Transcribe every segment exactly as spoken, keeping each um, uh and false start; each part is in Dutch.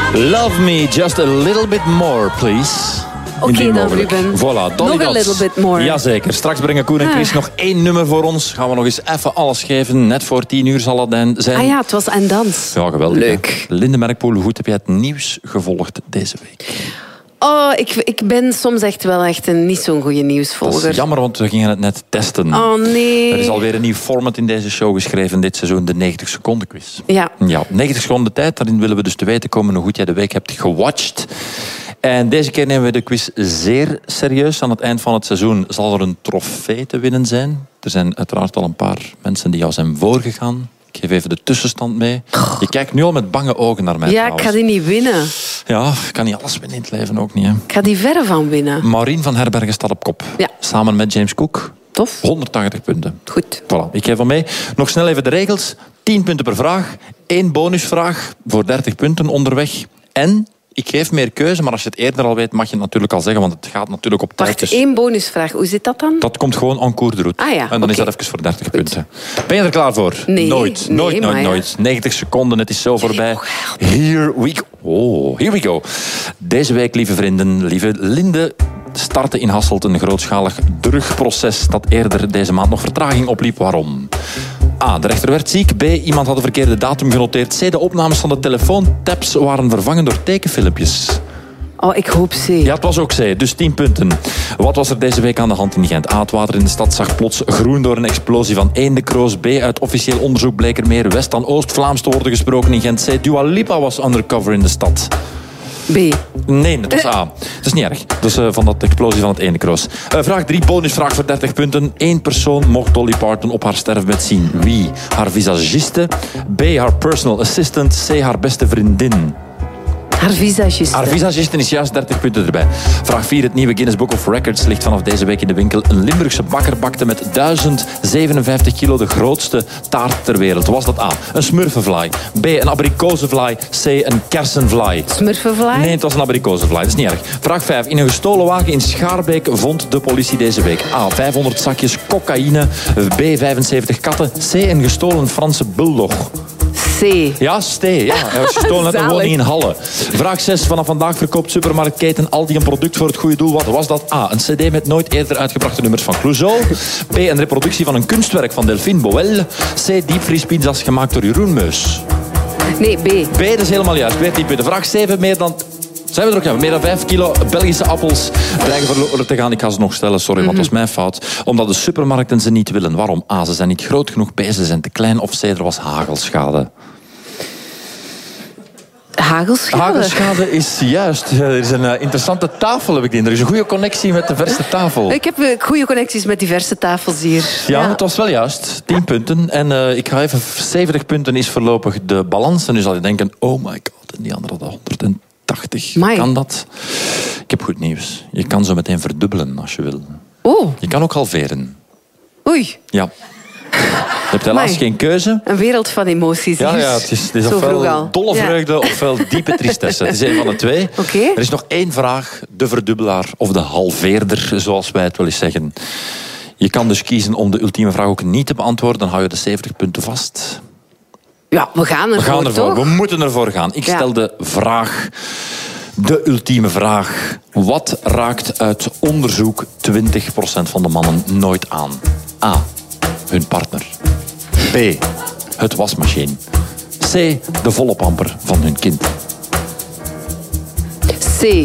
Love me just a little bit more, please. Oké okay, dan, Ruben. Voilà, nog een little bit more. Jazeker. Straks brengen Koen en Chris ah. nog één nummer voor ons. Gaan we nog eens even alles geven. Net voor tien uur zal het zijn. Ah ja, het was en dans. Ja, geweldig. Leuk. Hè? Linde Merkpoel, hoe goed heb jij het nieuws gevolgd deze week? Oh, ik, ik ben soms echt wel echt een niet zo'n goede nieuwsvolger. Dat is jammer, want we gingen het net testen. Oh nee. Er is alweer een nieuw format in deze show geschreven dit seizoen, de negentig seconden quiz. Ja. Ja, negentig seconden tijd, daarin willen we dus te weten komen hoe goed jij de week hebt gewatcht. En deze keer nemen we de quiz zeer serieus. Aan het eind van het seizoen zal er een trofee te winnen zijn. Er zijn uiteraard al een paar mensen die jou zijn voorgegaan. Ik geef even de tussenstand mee. Je kijkt nu al met bange ogen naar mij. Ja, trouwens. Ik ga die niet winnen. Ja, ik kan niet alles winnen in het leven ook niet. Hè. Ik ga die verre van winnen. Maureen van Herbergen staat op kop. Ja. Samen met James Cook. Tof. honderdtachtig punten. Goed. Voilà, ik geef hem mee. Nog snel even de regels. tien punten per vraag. één bonusvraag voor dertig punten onderweg. En ik geef meer keuze, maar als je het eerder al weet, mag je het natuurlijk al zeggen, want het gaat natuurlijk op tijd. Wacht, dus één bonusvraag. Hoe zit dat dan? dat komt gewoon en cours de route. Ah ja, en dan okay. is dat even voor dertig Goed. punten. Ben je er klaar voor? Nee. Nooit, nee, nooit, nooit, ja. nooit. negentig seconden, het is zo voorbij. Here we go. Oh, here we go. Deze week, lieve vrienden, lieve Linde, startte in Hasselt een grootschalig drugproces dat eerder deze maand nog vertraging opliep. Waarom? A. De rechter werd ziek. B. Iemand had de verkeerde datum genoteerd. C. De opnames van de telefoontaps waren vervangen door tekenfilmpjes. Oh, ik hoop C. Ja, het was ook C, dus tien punten. Wat was er deze week aan de hand in Gent? A. Het water in de stad zag plots groen door een explosie van eendekroos. B. Uit officieel onderzoek bleek er meer West- dan Oost-Vlaams te worden gesproken in Gent. C. Dua Lipa was undercover in de stad. B. Nee, dat is A. Dat is niet erg. Dus uh, van dat explosie van het eendekroos. Uh, vraag drie, bonusvraag voor dertig punten. Eén persoon mocht Dolly Parton op haar sterfbed zien. Wie? Haar visagiste. B. Haar personal assistant. C. Haar beste vriendin. Haar visagiste. Haar visagiste is juist dertig punten erbij. Vraag vier. Het nieuwe Guinness Book of Records ligt vanaf deze week in de winkel. Een Limburgse bakker bakte met duizend zevenenvijftig kilo de grootste taart ter wereld. Was dat A. Een smurfenvlaai. B. Een abrikozenvlaai. C. Een kersenvlaai. Smurfenvlaai? Nee, het was een abrikozenvlaai. Dat is niet erg. Vraag vijf. In een gestolen wagen in Schaarbeek vond de politie deze week A. vijfhonderd zakjes cocaïne. B. vijfenzeventig katten. C. Een gestolen Franse bulldog. C. Ja, stee. Ja. Hij was gestolen uit een woning in Halle. Vraag zes. Vanaf vandaag verkoopt supermarktketen Aldi een product voor het goede doel. Wat was dat? A. Een cd met nooit eerder uitgebrachte nummers van Clouseau. B. Een reproductie van een kunstwerk van Delphine Boel. C. Diepvriespizza's gemaakt door Jeroen Meus. Nee, B. B, dat is helemaal juist. Weer tien punten. Vraag zeven. Meer dan... Zijn we er ook? Ja, meer dan vijf kilo Belgische appels dreigen verloren te gaan. Ik ga ze nog stellen, sorry, want dat was mijn fout. Omdat de supermarkten ze niet willen. Waarom? A, ze zijn niet groot genoeg. B, ze zijn te klein. Of C, er was hagelschade. Hagelschade? Hagelschade is juist. Er is een uh, interessante tafel, heb ik die. Er is een goede connectie met de verste tafel. Ik heb uh, goede connecties met diverse tafels hier. Ja, ja, het was wel juist. tien punten. En uh, ik ga even... zeventig punten is voorlopig de balans. En nu zal je denken, oh my god. En die andere hadden honderdtachtig. Amai. Kan dat? Ik heb goed nieuws. Je kan zo meteen verdubbelen als je wil. Oh. Je kan ook halveren. Oei. Ja. Je hebt helaas Amai. geen keuze. Een wereld van emoties hier. Ja, ja, het is, het is Zo vroeg ofwel al. dolle vreugde Ja. ofwel diepe tristesse. Het is een van de twee. Okay. Er is nog één vraag. De verdubbelaar of de halveerder, zoals wij het wel eens zeggen. Je kan dus kiezen om de ultieme vraag ook niet te beantwoorden. Dan hou je de zeventig punten vast. Ja, we gaan ervoor, We gaan ervoor. toch? We moeten ervoor gaan. Ik Ja. stel de vraag... De ultieme vraag. Wat raakt uit onderzoek twintig procent van de mannen nooit aan? A. Hun partner. B. Het wasmachine. C. De volopamper van hun kind. C.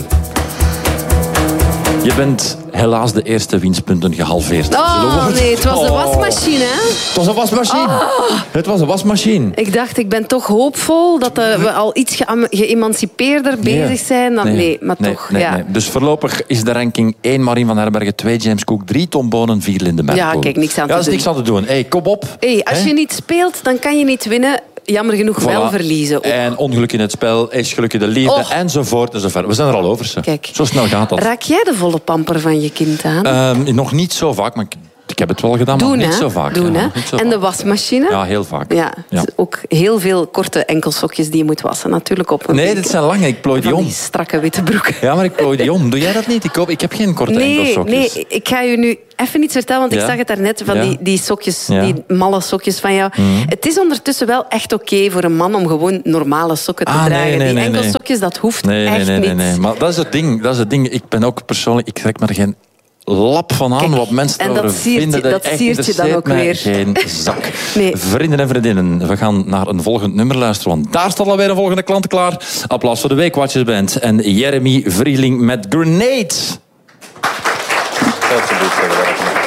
Je bent helaas de eerste winstpunten gehalveerd. Oh nee, het was de Oh. wasmachine, hè? Het was een wasmachine. Oh. Het was een wasmachine. Ik dacht, ik ben toch hoopvol dat uh, we al iets ge- geëmancipeerder bezig Nee. zijn. Dan, nee, nee maar nee, toch. nee, ja. nee. Dus voorlopig is de ranking één Maureen van Herbergen, twee James Cook, drie Tom Bonen, vier Linde Merkpoel. Ja, kijk, niks aan te ja, dat is doen. niks aan te doen. Hey, kom op. Hey, als Hè? je niet speelt, dan kan je niet winnen. Jammer genoeg wel Voilà. verliezen. Ook. En ongeluk in het spel is geluk in de liefde, Och. enzovoort enzovoort. We zijn er al over, ze. Kijk. Zo snel gaat dat. Raak jij de volle pamper van je kind aan? Um, nog niet zo vaak, maar ik Ik heb het wel gedaan, Doen, maar niet hè? zo vaak. Doen, ja, hè? niet zo En vaak. de wasmachine? Ja, heel vaak. Ja, Ja. dus ook heel veel korte enkelsokjes die je moet wassen. Natuurlijk op een Nee, week, dit hè. zijn lange. Ik plooi die Van om. die strakke witte broeken. Ja, maar ik plooi die om. Doe jij dat niet? Ik, hoop, ik heb geen korte Nee, enkelsokjes. nee, ik ga je nu even iets vertellen, want Ja? ik zag het daarnet van Ja? die, die sokjes, Ja. die malle sokjes van jou. Het is ondertussen wel echt oké voor een man om gewoon normale sokken te Ah, nee, dragen. nee, die nee, nee. enkelsokjes, dat hoeft Nee, nee, echt nee, nee, niet. nee. Maar dat is het ding. Dat is het ding. Ik ben ook persoonlijk... Ik trek me er geen lap van aan Kijk, wat mensen en dat erover siert je- vinden. dat echt siert je dan interesseert ook mij weer. geen zak. Nee. Vrienden en vriendinnen, we gaan naar een volgend nummer luisteren. Want daar staat alweer een volgende klant klaar. Applaus voor de Weekwatchers Band en Jeremy Vrieling met Grenade.